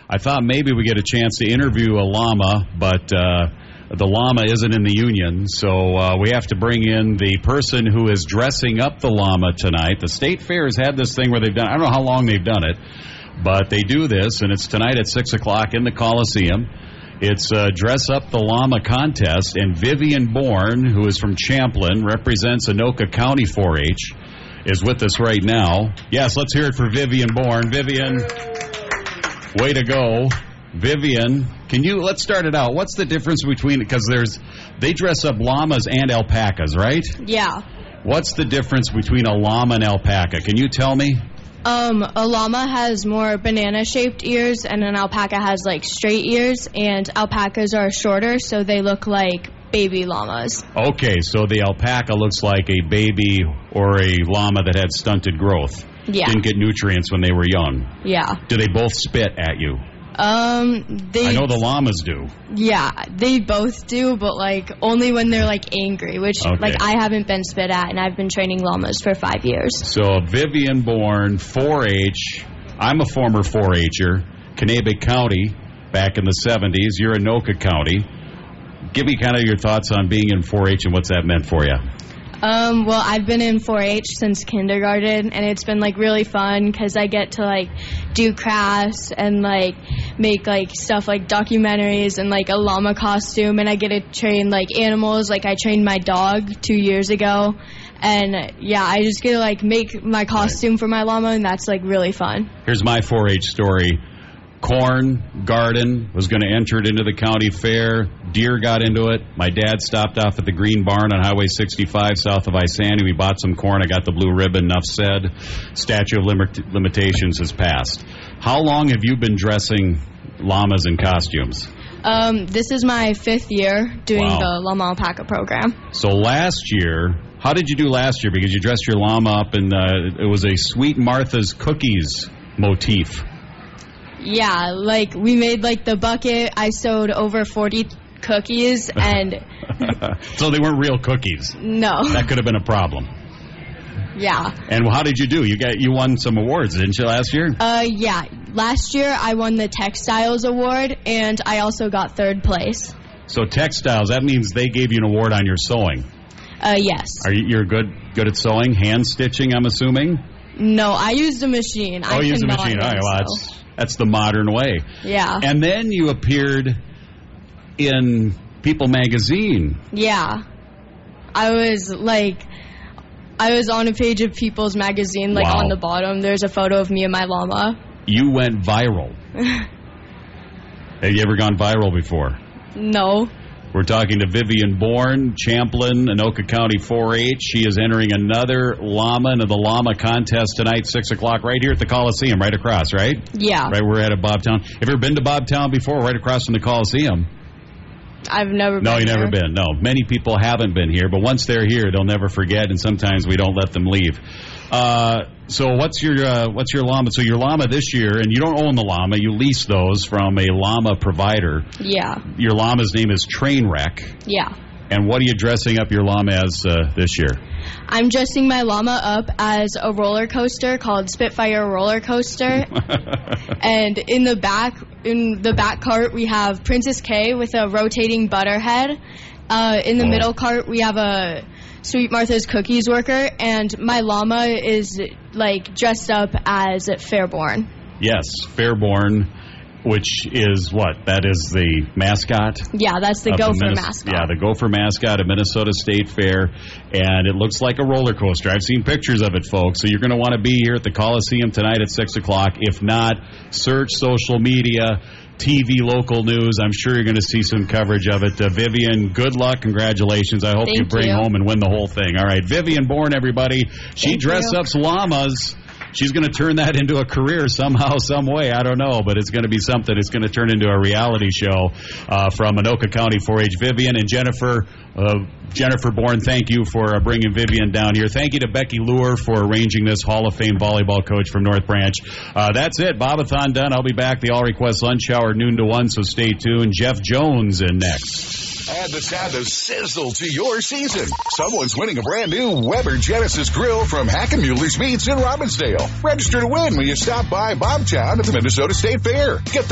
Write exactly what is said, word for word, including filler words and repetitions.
I thought maybe we get a chance to interview a llama, but uh, the llama isn't in the union, so uh, we have to bring in the person who is dressing up the llama tonight. The State Fair has had this thing where they've done, I don't know how long they've done it, but they do this, and it's tonight at six o'clock in the Coliseum. It's uh, Dress Up the Llama contest, and Vivian Bourne, who is from Champlin, represents Anoka County four H, is with us right now. Yes, let's hear it for Vivian Bourne. Vivian, way to go. Vivian, can you, let's start it out. What's the difference between, because there's, they dress up llamas and alpacas, right? Yeah. What's the difference between a llama and alpaca? Can you tell me? Um, a llama has more banana-shaped ears, and an alpaca has, like, straight ears, and alpacas are shorter, so they look like baby llamas. Okay, so the alpaca looks like a baby or a llama that had stunted growth. Yeah. Didn't get nutrients when they were young. Yeah. Do they both spit at you? Um, they... I know the llamas do. Yeah, they both do, but, like, only when they're, like, angry, which, Okay. like, I haven't been spit at, and I've been training llamas for five years. So, Vivian Bourne, four H. I'm a former four H-er. Kanabec County, back in the seventies. You're Anoka County. Give me kind of your thoughts on being in four H and what's that meant for you. Um, well, I've been in four H since kindergarten, and it's been, like, really fun because I get to, like, do crafts and, like, make, like, stuff like documentaries and, like, a llama costume, and I get to train, like, animals. Like, I trained my dog two years ago, and, yeah, I just get to, like, make my costume right. for my llama, and that's, like, really fun. Here's my four H story. Corn garden, was going to enter it into the county fair. Deer got into it. My dad stopped off at the Green Barn on Highway sixty-five south of Isani. We bought some corn. I got the blue ribbon. Enough said. Statute of limit- limitations has passed. How long have you been dressing llamas in costumes? Um, this is my fifth year doing Wow. the llama alpaca program. So last year, how did you do last year? Because you dressed your llama up and uh, it was a Sweet Martha's Cookies motif. Yeah, like, we made, like, the bucket. I sewed over forty cookies, and... So they weren't real cookies? No. That could have been a problem. Yeah. And how did you do? You got you won some awards, didn't you, last year? Uh, yeah. Last year, I won the Textiles Award, and I also got third place. So textiles, that means they gave you an award on your sewing. Uh, yes. Are you you're good good at sewing? Hand stitching, I'm assuming? No, I used a machine. Oh, I you used a cannot machine. All right, well, hand that's... That's the modern way. Yeah. And then you appeared in People magazine. Yeah. I was, like, I was on a page of People's magazine, like, Wow. on the bottom. There's a photo of me and my llama. You went viral. Have you ever gone viral before? No. We're talking to Vivian Bourne, Champlin, Anoka County four H. She is entering another llama into the llama contest tonight, six o'clock, right here at the Coliseum, right across, right? Yeah. Right, we're at a Bobtown. Have you ever been to Bobtown before, right across from the Coliseum? I've never been No, you've here. never been. No, many people haven't been here, but once they're here, they'll never forget, and sometimes we don't let them leave. Uh, so what's your uh, what's your llama? So your llama this year, and you don't own the llama, you lease those from a llama provider. Yeah. Your llama's name is Trainwreck. Yeah. And what are you dressing up your llama as uh, this year? I'm dressing my llama up as a roller coaster called Spitfire Roller Coaster. And in the back, in the back cart, we have Princess K with a rotating butter head. Uh, in the Oh. middle cart, we have a Sweet Martha's Cookies worker, and my llama is, like, dressed up as Fairborn. Yes, Fairborn, which is what? That is the mascot? Yeah, that's the of Gopher Minnes- mascot. Yeah, the Gopher mascot at Minnesota State Fair, and it looks like a roller coaster. I've seen pictures of it, folks, so you're going to want to be here at the Coliseum tonight at six o'clock. If not, search social media, T V, local news. I'm sure you're going to see some coverage of it. Uh, Vivian, good luck. Congratulations. I hope Thank you bring you. home and win the whole thing. All right, Vivian Bourne, everybody. She Thank dress you. ups llamas. She's going to turn that into a career somehow, some way. I don't know, but it's going to be something. It's going to turn into a reality show uh, from Anoka County four H. Vivian and Jennifer. Uh, Jennifer Bourne, thank you for uh, bringing Vivian down here. Thank you to Becky Luer for arranging this Hall of Fame volleyball coach from North Branch. Uh, that's it. Bobathon done. I'll be back. The All Request Lunch Hour, noon to one, so stay tuned. Jeff Jones in next. Add the sound of sizzle to your season. Someone's winning a brand new Weber Genesis grill from Hackenmuller's Meats in Robbinsdale. Register to win when you stop by Bobtown at the Minnesota State Fair. Get the